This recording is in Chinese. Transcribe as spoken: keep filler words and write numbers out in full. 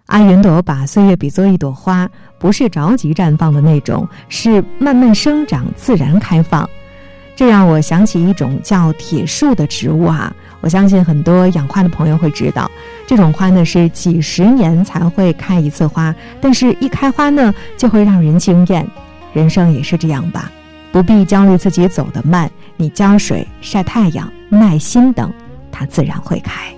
阿云朵把岁月比作一朵花，不是着急绽放的那种，是慢慢生长，自然开放。这让我想起一种叫铁树的植物啊，我相信很多养花的朋友会知道，这种花呢是几十年才会开一次花，但是一开花呢就会让人惊艳。人生也是这样吧，不必焦虑自己走得慢，你浇水、晒太阳、耐心等，它自然会开。